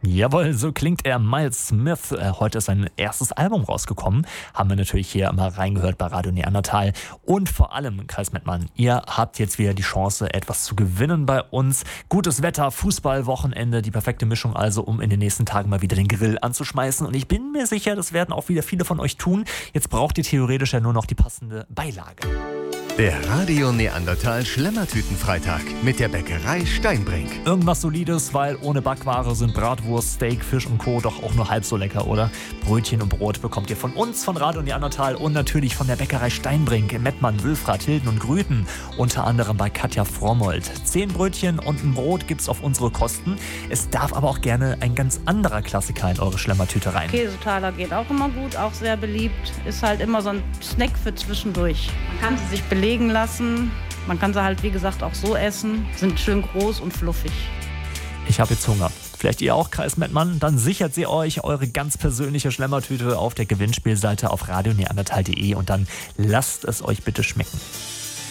Jawohl, so klingt er, Miles Smith. Heute ist sein erstes Album rausgekommen. Haben wir natürlich hier mal reingehört bei Radio Neandertal. Und vor allem, Kreis Mettmann, ihr habt jetzt wieder die Chance, etwas zu gewinnen bei uns. Gutes Wetter, Fußball, Wochenende, die perfekte Mischung also, um in den nächsten Tagen mal wieder den Grill anzuschmeißen. Und ich bin mir sicher, das werden auch wieder viele von euch tun. Jetzt braucht ihr theoretisch ja nur noch die passende Beilage. Der Radio Neandertal Schlemmertütenfreitag mit der Bäckerei Steinbrink. Irgendwas Solides, weil ohne Backware sind Bratwurst, Steak, Fisch und Co. doch auch nur halb so lecker, oder? Brötchen und Brot bekommt ihr von uns, von Radio Neandertal und natürlich von der Bäckerei Steinbrink in Mettmann, Wülfrath, Hilden und Grüten. Unter anderem bei Katja Frommold. 10 Brötchen und ein Brot gibt's auf unsere Kosten. Es darf aber auch gerne ein ganz anderer Klassiker in eure Schlemmertüte rein. Käsetaler geht auch immer gut, auch sehr beliebt. Ist halt immer so ein Snack für zwischendurch. Man kann sie sich belegen lassen. Man kann sie halt, wie gesagt, auch so essen. Sind schön groß und fluffig. Ich habe jetzt Hunger. Vielleicht ihr auch, Kreis Mettmann? Dann sichert sie euch eure ganz persönliche Schlemmertüte auf der Gewinnspielseite auf radioneandertal.de und dann lasst es euch bitte schmecken.